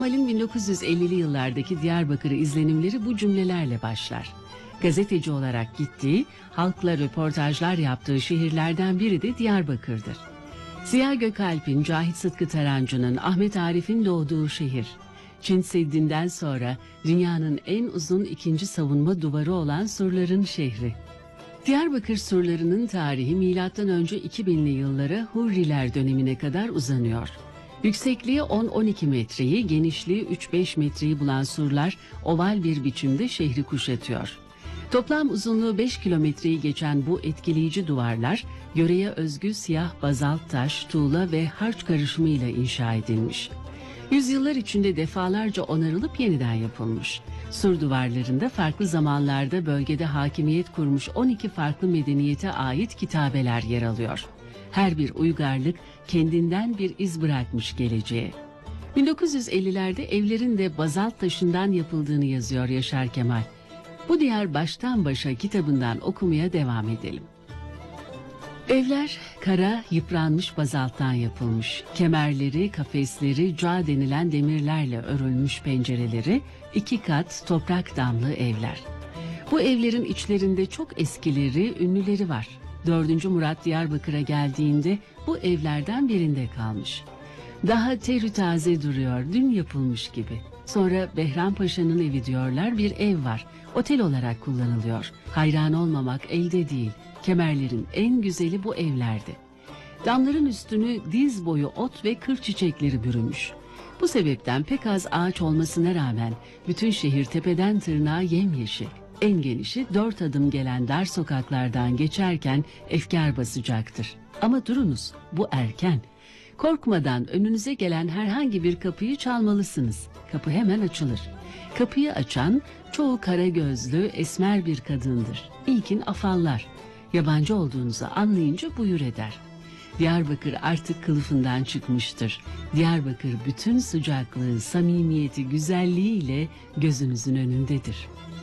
Kemal'in 1950'li yıllardaki Diyarbakır izlenimleri bu cümlelerle başlar. Gazeteci olarak gittiği, halkla röportajlar yaptığı şehirlerden biri de Diyarbakır'dır. Ziya Gökalp'in, Cahit Sıtkı Tarancı'nın, Ahmet Arif'in doğduğu şehir. Çin Seddi'nden sonra dünyanın en uzun ikinci savunma duvarı olan surların şehri. Diyarbakır surlarının tarihi M.Ö. 2000'li yıllara Hurriler dönemine kadar uzanıyor. Yüksekliği 10-12 metreyi, genişliği 3-5 metreyi bulan surlar oval bir biçimde şehri kuşatıyor. Toplam uzunluğu 5 kilometreyi geçen bu etkileyici duvarlar, yöreye özgü siyah bazalt taş, tuğla ve harç karışımıyla inşa edilmiş. Yüzyıllar içinde defalarca onarılıp yeniden yapılmış. Sur duvarlarında farklı zamanlarda bölgede hakimiyet kurmuş 12 farklı medeniyete ait kitabeler yer alıyor. Her bir uygarlık kendinden bir iz bırakmış geleceğe. 1950'lerde evlerin de bazalt taşından yapıldığını yazıyor Yaşar Kemal. Bu diyar baştan başa kitabından okumaya devam edelim. Evler kara, yıpranmış bazalttan yapılmış. Kemerleri, kafesleri, ca denilen demirlerle örülmüş pencereleri, 2 kat toprak damlı evler. Bu evlerin içlerinde çok eskileri, ünlüleri var. 4. Murat Diyarbakır'a geldiğinde bu evlerden birinde kalmış. Daha terü taze duruyor, dün yapılmış gibi. Sonra Behram Paşa'nın evi diyorlar, bir ev var. Otel olarak kullanılıyor. Hayran olmamak elde değil. Kemerlerin en güzeli bu evlerdi. Damların üstünü diz boyu ot ve kır çiçekleri bürümüş. Bu sebepten pek az ağaç olmasına rağmen bütün şehir tepeden tırnağa yemyeşil. En genişi 4 adım gelen dar sokaklardan geçerken efkar basacaktır. Ama durunuz, bu erken. Korkmadan önünüze gelen herhangi bir kapıyı çalmalısınız. Kapı hemen açılır. Kapıyı açan çoğu kara gözlü, esmer bir kadındır. İlkin afallar. Yabancı olduğunuzu anlayınca buyur eder. Diyarbakır artık kılıfından çıkmıştır. Diyarbakır bütün sıcaklığı, samimiyeti, güzelliğiyle gözünüzün önündedir.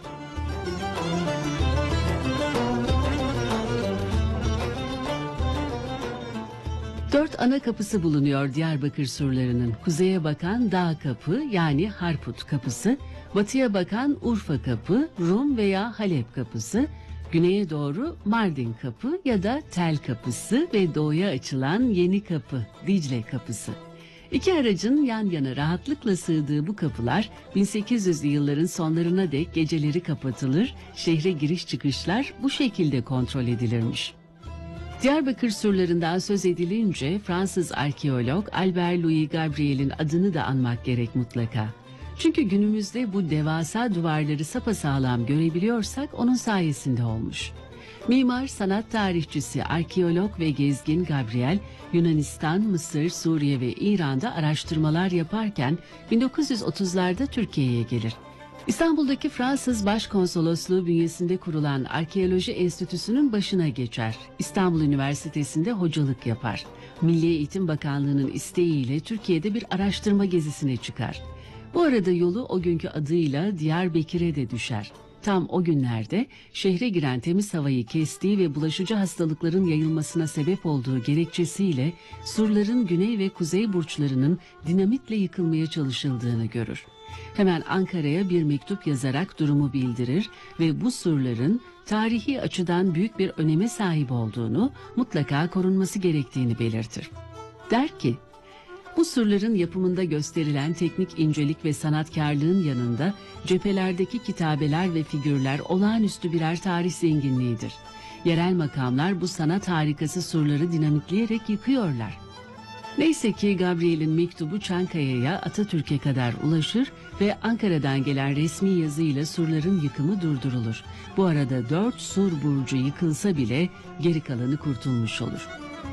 Dört ana kapısı bulunuyor Diyarbakır surlarının. Kuzeye bakan Dağ Kapı yani Harput Kapısı, batıya bakan Urfa Kapı, Rum veya Halep Kapısı, güneye doğru Mardin Kapı ya da Tel Kapısı ve doğuya açılan Yeni Kapı, Dicle Kapısı. İki aracın yan yana rahatlıkla sığdığı bu kapılar 1800'lü yılların sonlarına dek geceleri kapatılır, şehre giriş çıkışlar bu şekilde kontrol edilirmiş. Diyarbakır surlarından söz edilince Fransız arkeolog Albert Louis Gabriel'in adını da anmak gerek mutlaka. Çünkü günümüzde bu devasa duvarları sapasağlam görebiliyorsak onun sayesinde olmuş. Mimar, sanat tarihçisi, arkeolog ve gezgin Gabriel, Yunanistan, Mısır, Suriye ve İran'da araştırmalar yaparken 1930'larda Türkiye'ye gelir. İstanbul'daki Fransız Başkonsolosluğu bünyesinde kurulan Arkeoloji Enstitüsü'nün başına geçer. İstanbul Üniversitesi'nde hocalık yapar. Milli Eğitim Bakanlığı'nın isteğiyle Türkiye'de bir araştırma gezisine çıkar. Bu arada yolu o günkü adıyla Diyarbakır'a de düşer. Tam o günlerde şehre giren temiz havayı kestiği ve bulaşıcı hastalıkların yayılmasına sebep olduğu gerekçesiyle surların güney ve kuzey burçlarının dinamitle yıkılmaya çalışıldığını görür. Hemen Ankara'ya bir mektup yazarak durumu bildirir ve bu surların tarihi açıdan büyük bir öneme sahip olduğunu, mutlaka korunması gerektiğini belirtir. Der ki, bu surların yapımında gösterilen teknik incelik ve sanatkarlığın yanında cephelerdeki kitabeler ve figürler olağanüstü birer tarih zenginliğidir. Yerel makamlar bu sanat harikası surları dinamitleyerek yıkıyorlar. Neyse ki Gabriel'in mektubu Çankaya'ya, Atatürk'e kadar ulaşır ve Ankara'dan gelen resmi yazıyla surların yıkımı durdurulur. Bu arada 4 sur burcu yıkılsa bile geri kalanı kurtulmuş olur.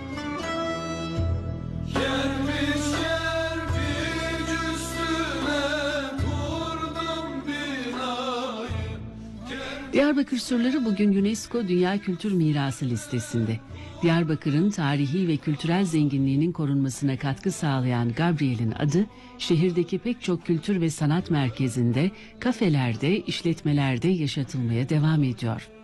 Diyarbakır surları bugün UNESCO Dünya Kültür Mirası listesinde. Diyarbakır'ın tarihi ve kültürel zenginliğinin korunmasına katkı sağlayan Gabriel'in adı, şehirdeki pek çok kültür ve sanat merkezinde, kafelerde, işletmelerde yaşatılmaya devam ediyor.